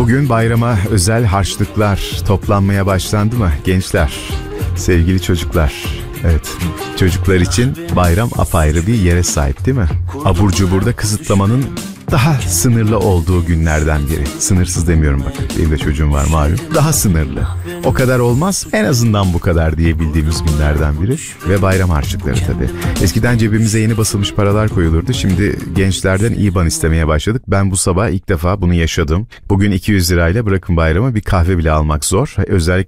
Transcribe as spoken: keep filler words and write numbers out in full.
Bugün bayrama özel harçlıklar toplanmaya başlandı mı gençler, sevgili çocuklar? Evet, çocuklar için bayram apayrı bir yere sahip değil mi? Abur cuburda kısıtlamanın daha sınırlı olduğu günlerden biri. Sınırsız demiyorum bakın, benim de çocuğum var malum. Daha sınırlı. O kadar olmaz, en azından bu kadar diyebildiğimiz günlerden biri. Ve bayram harçlıkları tabii. Eskiden cebimize yeni basılmış paralar koyulurdu. Şimdi gençlerden İBAN istemeye başladık. Ben bu sabah ilk defa bunu yaşadım. Bugün iki yüz lirayla bırakın bayramı bir kahve bile almak zor. Özellikle